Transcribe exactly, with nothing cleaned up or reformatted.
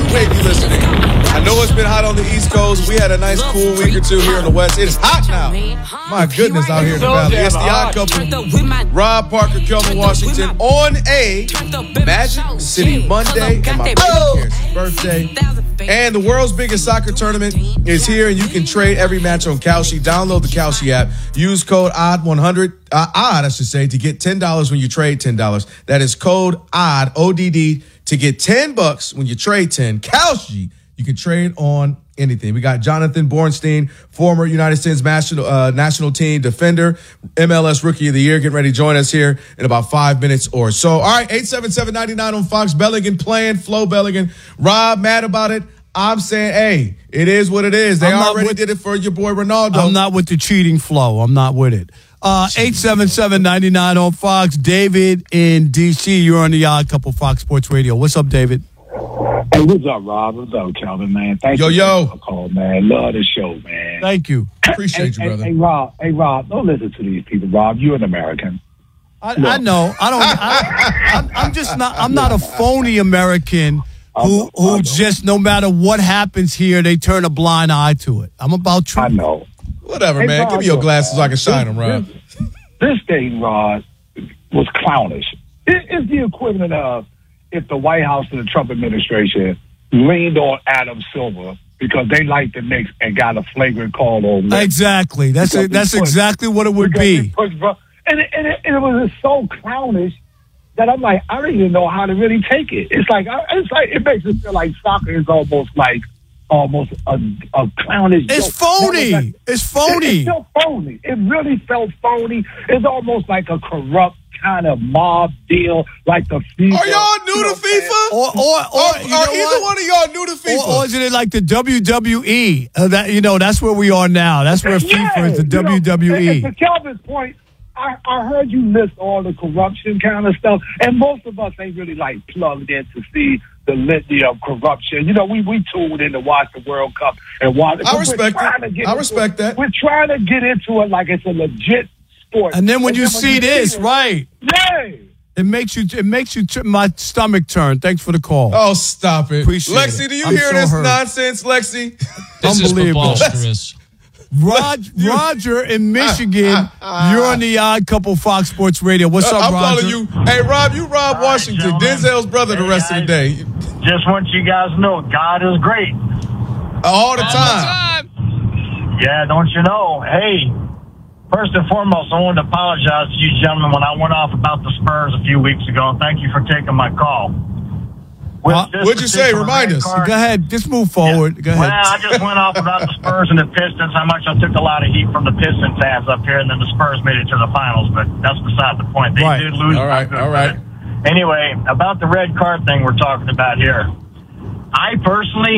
may be listening. I know it's been hot on the East Coast. We had a nice cool week or two here in the West. It is hot now. My goodness, out here in the Valley. It's the Odd Couple. Rob Parker, Kelvin Washington on a Magic City Monday and my birthday. And the world's biggest soccer tournament is here, and you can trade every match on Kalshi. Download the Kalshi app. Use code O D D one hundred, uh, O D D, I should say, to get ten dollars when you trade ten dollars. That is code O D D, O D D, to get ten bucks when you trade ten. Kalshi, you can trade on anything. We got Jonathan Bornstein, former United States national, uh, national team defender, M L S Rookie of the Year, getting ready to join us here in about five minutes or so. All right, eight seven seven, nine nine on Fox. Bellingham playing, Flo Bellingham. Rob, mad about it. I'm saying, hey, it is what it is. They already with, did it for your boy Ronaldo. I'm not with the cheating flow. I'm not with it. Uh, eight seven seven, nine nine on Fox. David in D C, you're on the Odd Couple Fox Sports Radio. What's up, David? Hey, what's up, Rob? What's up, Kelvin, man? Thank yo, you yo. for the call, man. Love the show, man. Thank you. Appreciate hey, you, brother. Hey, hey, Rob, hey, Rob, don't listen to these people, Rob. You're an American. I, I know. I don't. I, I'm, I'm just not. I'm not a phony American who who just no matter what happens here, they turn a blind eye to it. I'm about truth. I know. Whatever, hey, man. Rob, Give me your glasses so I can shine this, them, Rob. This, this thing, Rob, was clownish. It, it's the equivalent of if the White House and the Trump administration leaned on Adam Silver because they liked the Knicks and got a flagrant call on them. Exactly. That's a, that's pushed, exactly what it would be. Pushed, and, it, and, it, and it was just so clownish that I'm like, I don't even know how to really take it. It's like, it's like it makes it feel like soccer is almost like almost a, a clownish It's joke. phony. Like, it's phony. It, it's still phony. It really felt phony. It's almost like a corrupt kind of mob deal, like the FIFA. Are y'all new to FIFA? Or, or, or, or, you know or either what? one of y'all new to FIFA? Or, or is it like the W W E? Uh, that you know, that's where we are now. That's where yeah, FIFA is, the you W W E. Know, and, and to Kelvin's point, I, I heard you list all the corruption kind of stuff, and most of us ain't really like plugged in to see the litany of corruption. You know, we we tuned in to watch the World Cup and watch. I respect it. I respect that. We're trying to get into it like it's a legit sport. And then when you see you this, see it, right? Yeah. It makes you. It makes you. T- my stomach turn. Thanks for the call. Oh, stop it, Appreciate Lexi. it. Do you I'm hear so this hurt. nonsense, Lexi? This is Unbelievable. preposterous. Rod, Roger in Michigan, you're on the Odd Couple Fox Sports Radio. What's up, I'm Roger? calling you. Hey, Rob, you Rob All Washington, right, Denzel's brother, the hey, rest guys. of the day, Just want you guys to know, God is great. all the All time. the time. Yeah, don't you know? Hey, first and foremost, I wanted to apologize to you gentlemen when I went off about the Spurs a few weeks ago. Thank you for taking my call. With Uh, this what'd you say? particular Remind red us. card- Go ahead. Just move forward. Yeah. Go ahead. Well, I just went off about the Spurs and the Pistons, how much I took a lot of heat from the Pistons fans up here, and then the Spurs made it to the finals, but that's beside the point. They Right. did lose. All right, all right. Anyway, about the red card thing we're talking about here. I personally